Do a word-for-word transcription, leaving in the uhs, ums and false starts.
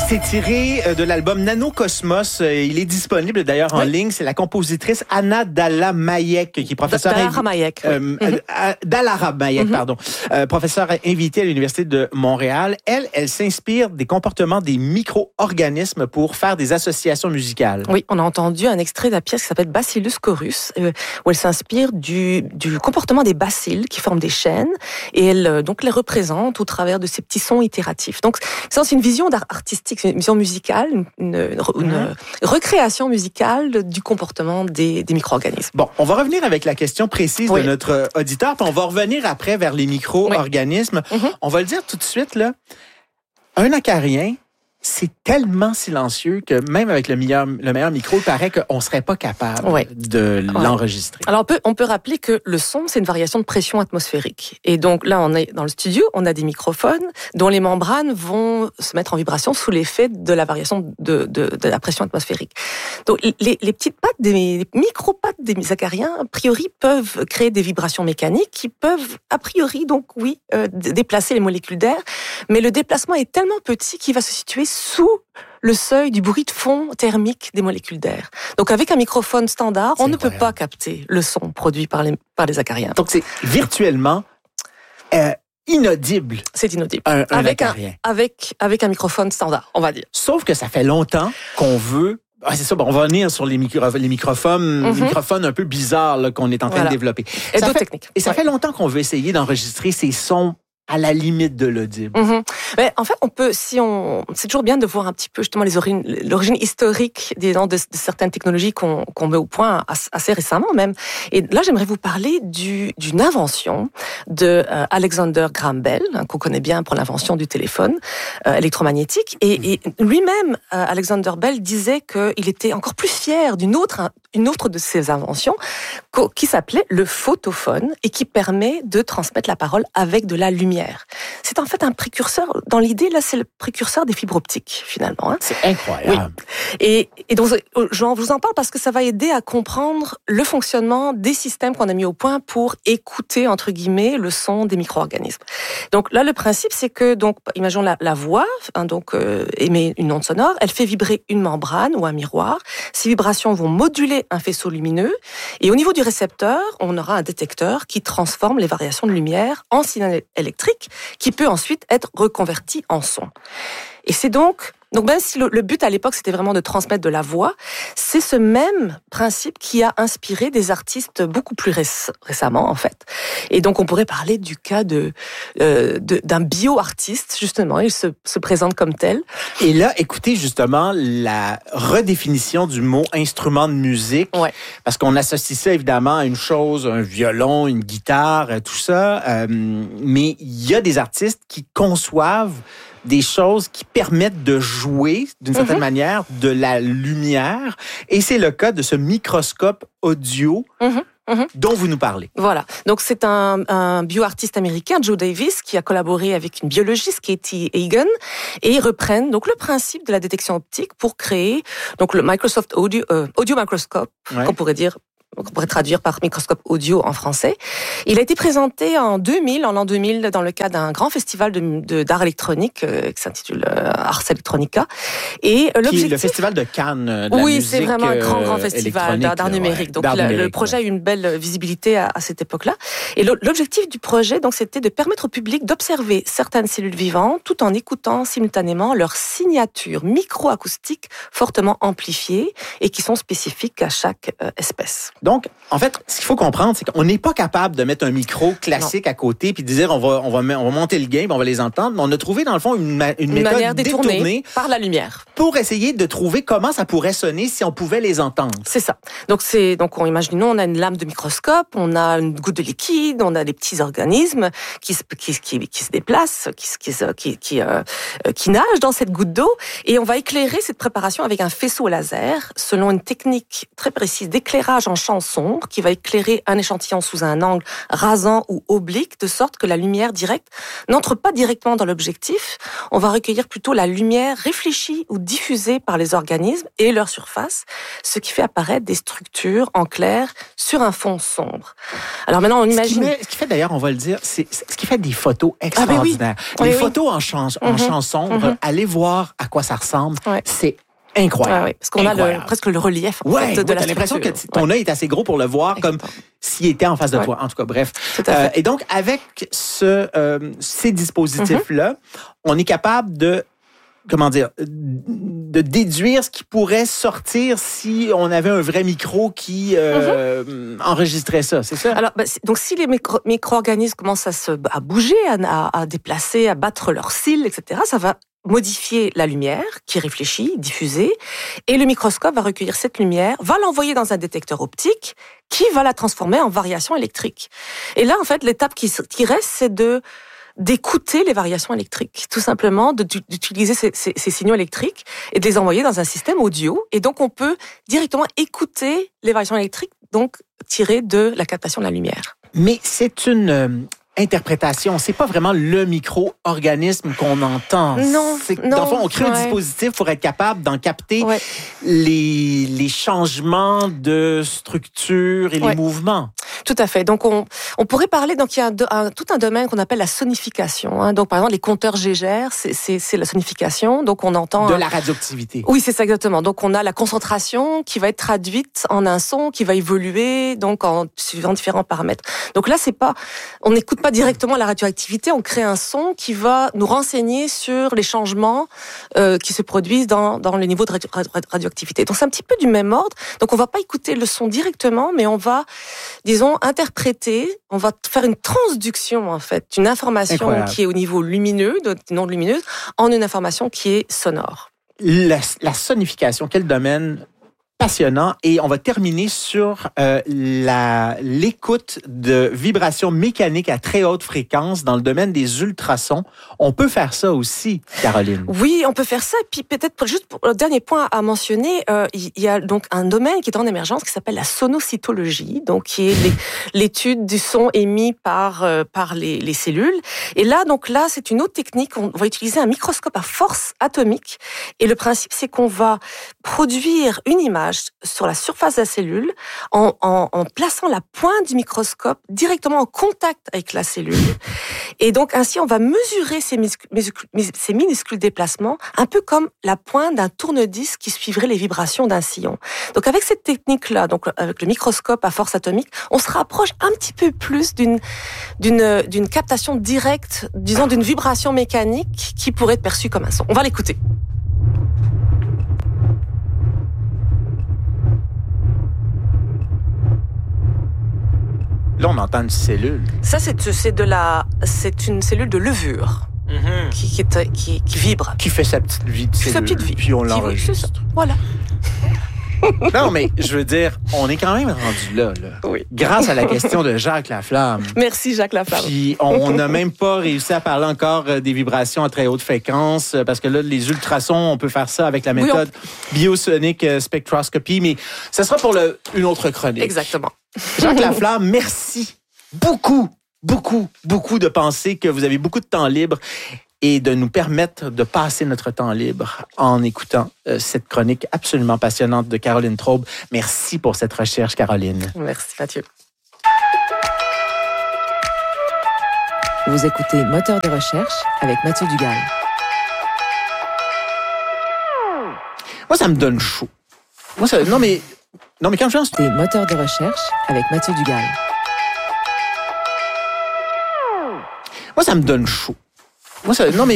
C'est tiré de l'album Nanocosmos. Il est disponible d'ailleurs en oui. ligne. C'est la compositrice Anna Dalla-Mayek qui est professeure... Dalla-Mayek. Euh, mm-hmm. euh, Dalla-Mayek, mm-hmm. pardon. Euh, professeure invitée à l'Université de Montréal. Elle, elle s'inspire des comportements des micro-organismes pour faire des associations musicales. Oui, on a entendu un extrait de la pièce qui s'appelle Bacillus chorus, euh, où elle s'inspire du, du comportement des bacilles qui forment des chaînes et elle euh, donc les représente au travers de ces petits sons itératifs. Donc, ça, c'est une vision d'art artistique, une vision musicale, une, une, une mmh. recréation musicale du comportement des, des micro-organismes. Bon, on va revenir avec la question précise oui. de notre auditeur, puis on va revenir après vers les micro-organismes. Oui. Mmh. On va le dire tout de suite, là. Un acarien, c'est tellement silencieux que même avec le meilleur, le meilleur micro, il paraît qu'on ne serait pas capable ouais. de ouais. l'enregistrer. Alors, on peut, on peut rappeler que le son, c'est une variation de pression atmosphérique. Et donc, là, on est dans le studio, on a des microphones dont les membranes vont se mettre en vibration sous l'effet de la variation de, de, de la pression atmosphérique. Donc, les, les petites pattes, des, les micro-pattes des acariens, a priori, peuvent créer des vibrations mécaniques qui peuvent, a priori, donc, oui, euh, déplacer les molécules d'air. Mais le déplacement est tellement petit qu'il va se situer sous le seuil du bruit de fond thermique des molécules d'air. Donc, avec un microphone standard, c'est on incroyable. Ne peut pas capter le son produit par les, par les acariens. Donc, c'est virtuellement euh, inaudible. C'est inaudible. Un, un avec, acarien. Un, avec, avec un microphone standard, on va dire. Sauf que ça fait longtemps qu'on veut... Ah, c'est ça, bon, on va revenir sur les, micro, les microphones, mm-hmm. les microphones un peu bizarres là, qu'on est en train voilà. de développer. Et ça d'autres fait, techniques. Et ça ouais. fait longtemps qu'on veut essayer d'enregistrer ces sons à la limite de l'audible. Mmh. Mais en fait, on peut, si on, c'est toujours bien de voir un petit peu justement les origines, l'origine historique des, de, de certaines technologies qu'on, qu'on met au point assez récemment même. Et là, j'aimerais vous parler du, d'une invention de euh, Alexander Graham Bell, hein, qu'on connaît bien pour l'invention du téléphone euh, électromagnétique. Et, mmh. et lui-même, euh, Alexander Bell disait qu'il était encore plus fier d'une autre, une autre de ses inventions, qui s'appelait le photophone et qui permet de transmettre la parole avec de la lumière. C'est en fait un précurseur, dans l'idée, là, c'est le précurseur des fibres optiques, finalement. Hein. C'est incroyable. Oui. Et, et donc, je vous en parle parce que ça va aider à comprendre le fonctionnement des systèmes qu'on a mis au point pour écouter, entre guillemets, le son des micro-organismes. Donc là, le principe, c'est que, donc, imaginons la, la voix, hein, donc, euh, émet une onde sonore, elle fait vibrer une membrane ou un miroir. Ces vibrations vont moduler un faisceau lumineux. Et au niveau du récepteur, on aura un détecteur qui transforme les variations de lumière en signal électrique qui peut ensuite être reconverti en son. Et c'est donc, donc même si le, le but à l'époque c'était vraiment de transmettre de la voix, c'est ce même principe qui a inspiré des artistes beaucoup plus réc- récemment en fait. Et donc on pourrait parler du cas de, euh, de d'un bio-artiste justement, il se, se présente comme tel. Et là, écoutez justement la redéfinition du mot instrument de musique, ouais. parce qu'on associe ça évidemment à une chose, un violon, une guitare, tout ça, euh, mais il y a des artistes qui conçoivent des choses qui permettent de jouer, d'une certaine mm-hmm. manière, de la lumière. Et c'est le cas de ce microscope audio mm-hmm. Mm-hmm. dont vous nous parlez. Voilà. Donc, c'est un, un bioartiste américain, Joe Davis, qui a collaboré avec une biologiste, Katie Hagen, et ils reprennent donc le principe de la détection optique pour créer donc le Microsoft Audio, euh, Audio Microscope, ouais. qu'on pourrait dire on pourrait traduire par microscope audio en français. Il a été présenté en deux mille, en l'an deux mille, dans le cadre d'un grand festival de, de, d'art électronique euh, qui s'intitule euh, Ars Electronica. Et euh, l'objectif... Qui est le festival de Cannes de oui, la musique c'est vraiment un grand, grand festival d'art, d'art numérique. Ouais, donc, d'art la, numérique, le projet ouais. a eu une belle visibilité à, à cette époque-là. Et l'objectif du projet, donc, c'était de permettre au public d'observer certaines cellules vivantes tout en écoutant simultanément leurs signatures microacoustiques fortement amplifiées et qui sont spécifiques à chaque euh, espèce. Donc, en fait, ce qu'il faut comprendre, c'est qu'on n'est pas capable de mettre un micro classique non. à côté puis de dire on va, on va, on va monter le gain, on va les entendre. Mais on a trouvé, dans le fond, une, ma- une, une méthode manière détournée, détournée par la lumière pour essayer de trouver comment ça pourrait sonner si on pouvait les entendre. C'est ça. Donc, c'est, donc on, imaginons, on a une lame de microscope, on a une goutte de liquide, on a des petits organismes qui se, qui, qui, qui se déplacent, qui, qui, qui, qui, euh, qui nagent dans cette goutte d'eau et on va éclairer cette préparation avec un faisceau laser selon une technique très précise d'éclairage en champ champ sombre qui va éclairer un échantillon sous un angle rasant ou oblique, de sorte que la lumière directe n'entre pas directement dans l'objectif. On va recueillir plutôt la lumière réfléchie ou diffusée par les organismes et leur surface, ce qui fait apparaître des structures en clair sur un fond sombre. Alors maintenant, on imagine... Ce qui, met, ce qui fait d'ailleurs, on va le dire, c'est ce qui fait des photos extraordinaires. Ah ben oui. Les oui, photos oui. en, champ, en mm-hmm. champ sombre, mm-hmm. allez voir à quoi ça ressemble, ouais. c'est incroyable. Ah oui, parce qu'on incroyable. a le, presque le relief en ouais, fait, de ouais, la t'as l'impression que ton ouais. œil est assez gros pour le voir Exactement. comme s'il était en face de ouais. toi. En tout cas, bref. Tout à fait. Euh, et donc, avec ce, euh, ces dispositifs-là, mm-hmm. on est capable de comment dire, de déduire ce qui pourrait sortir si on avait un vrai micro qui euh, mm-hmm. enregistrait ça, c'est ça? Alors, bah, donc si les micro- micro-organismes commencent à, se, à bouger, à, à déplacer, à battre leurs cils, et cetera, ça va modifier la lumière qui réfléchit, diffusée, et le microscope va recueillir cette lumière, va l'envoyer dans un détecteur optique qui va la transformer en variation électrique. Et là, en fait, l'étape qui, qui reste, c'est de d'écouter les variations électriques, tout simplement, de, d'utiliser ces, ces, ces signaux électriques et de les envoyer dans un système audio. Et donc, on peut directement écouter les variations électriques, donc tirées de la captation de la lumière. Mais c'est une euh, interprétation, c'est pas vraiment le micro-organisme qu'on entend. Non, c'est, non. Dans le fond, on crée ouais. un dispositif pour être capable d'en capter ouais. les, les changements de structure et ouais. les mouvements. Tout à fait. Donc, on, on pourrait parler, donc, il y a un, un, tout un domaine qu'on appelle la sonification. Hein. Donc, par exemple, les compteurs Geiger, c'est, c'est, c'est la sonification. Donc, on entend... De un... la radioactivité. Oui, c'est ça, exactement. Donc, on a la concentration qui va être traduite en un son qui va évoluer, donc, en suivant différents paramètres. Donc là, c'est pas, on n'écoute pas directement la radioactivité, on crée un son qui va nous renseigner sur les changements, euh, qui se produisent dans, dans le niveau de radio, radio, radioactivité. Donc, c'est un petit peu du même ordre. Donc, on va pas écouter le son directement, mais on va, disons, interpréter, on va faire une transduction, en fait, d'une information Incroyable. qui est au niveau lumineux, non lumineuse, en une information qui est sonore. La, la sonification, quel domaine passionnant. Et on va terminer sur euh, la, l'écoute de vibrations mécaniques à très haute fréquence dans le domaine des ultrasons. On peut faire ça aussi, Caroline. Oui, on peut faire ça. Et puis peut-être, pour, juste pour le dernier point à mentionner, euh, il y a donc un domaine qui est en émergence qui s'appelle la sonocytologie, donc qui est les, l'étude du son émis par, euh, par les, les cellules. Et là, donc là, c'est une autre technique. On va utiliser un microscope à force atomique. Et le principe, c'est qu'on va produire une image sur la surface de la cellule en, en, en plaçant la pointe du microscope directement en contact avec la cellule. Et donc, ainsi, on va mesurer ces, muscu- ces minuscules déplacements un peu comme la pointe d'un tourne-disque qui suivrait les vibrations d'un sillon. Donc, avec cette technique-là, donc avec le microscope à force atomique, on se rapproche un petit peu plus d'une, d'une, d'une captation directe, disons, d'une vibration mécanique qui pourrait être perçue comme un son. On va l'écouter. Là, on entend une cellule. Ça, c'est, c'est, de la, c'est une cellule de levure mm-hmm. qui, qui, est, qui, qui vibre. Qui fait sa petite vie de cellule. Sa petite vie. Puis on l'enregistre. Voilà. Non, mais je veux dire, on est quand même rendu là, là. Oui. Grâce à la question de Jacques Laflamme. Merci, Jacques Laflamme. Puis on n'a même pas réussi à parler encore des vibrations à très haute fréquence, parce que là, les ultrasons, on peut faire ça avec la méthode oui, on... biosonic spectroscopy, mais ça sera pour le, une autre chronique. Exactement. Jacques Laflamme, merci beaucoup, beaucoup, beaucoup de penser que vous avez beaucoup de temps libre et de nous permettre de passer notre temps libre en écoutant euh, cette chronique absolument passionnante de Caroline Traube. Merci pour cette recherche, Caroline. Merci, Mathieu. Vous écoutez Moteur de recherche avec Mathieu Dugal. Moi, ça me donne chaud. Moi, ça... Non, mais... Non, mais quand je pense... Des moteurs de recherche avec Mathieu Dugal. Moi, ça me donne chaud. Moi, ça... Non, mais...